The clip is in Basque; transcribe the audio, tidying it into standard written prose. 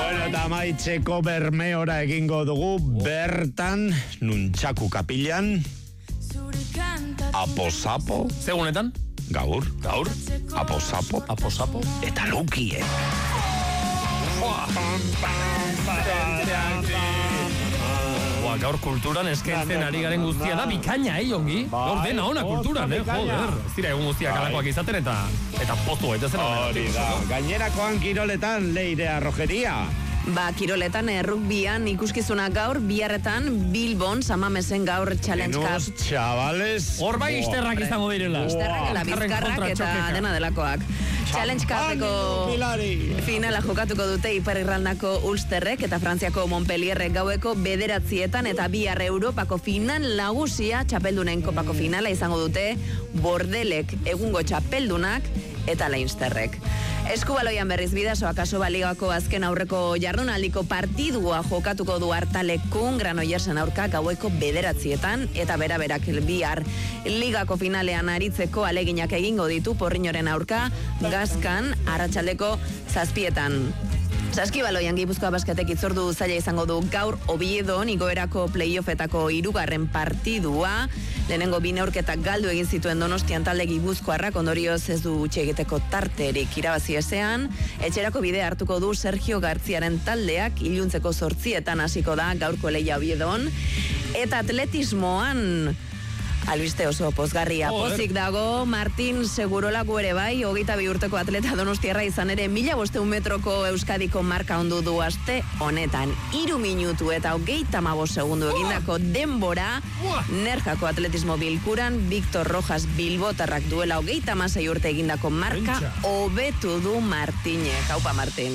Bueno, eta amaitzeko bermeora egingo dugu bertan, Nuntxaku kapilan, Aposapo. Segunetan? Gaur. Aposapo. Eta Luki, Gaur kulturan eskaintzen ari garen guztia da bikaina, ongi? Gaur dena ona kulturan, joder. Ez dira egun guztiak alakoak izaten eta postu gaitezen. Hori da, gainerakoan kiroletan Leirea Rogeria. Kiroletan rugbian ikuskizuna gaur, biharretan Bilbon, Samamesen gaur Challenge Cup. Menos chavales. Hor bai isterrak izango direla. Isterrak, bizkarrak eta dena delakoak. Challenge Cupeko finala jokatuko dute Ipar Irlandako Ulsterrek eta Frantziako Montpellierrek gaueko 9:00 eta bihar Europako final nagusia txapeldunen kopako finala izango dute Bordelek, egungo txapeldunak eta Leinsterrek. Eskubaloian berriz Bidasoak Asoba Ligako azken aurreko jardunaldiko partidua jokatuko du Hartalekun Granoillersen aurka gaueko 9:00 eta beraberak bihar ligako finalean aritzeko aleginak egingo ditu Porriñoren aurka Gazkan arratsaldeko 7:00. Saskibaloian Gipuzkoa Basketek hitzordu zaila izango du gaur Oviedon igoerako playoffetako 3. partidua. Lehenengo 2 neurketak galdu egin zituen Donostian talde Gipuzkoarrak, ondorioz ez du utzi egiteko tarterik irabazi ezean. Etxerako bidea hartuko du Sergio Gartziaren taldeak iluntzeko 8:00 hasiko da gaurko lehia Oviedon. Eta atletismoan albiste oso pozgarria. Pozik dago Martin Segurolagu ere bai, 22 urteko atleta donostiarra izan ere 1500 metroko Euskadiko marka ondu du aste honetan. 3 minutu eta 35 segundu egindako denbora Nerjako atletismo bilkuran Victor Rojas Bilbotarrak duela 36 urte egindako marka hobetu du Martine. Haupa Martin.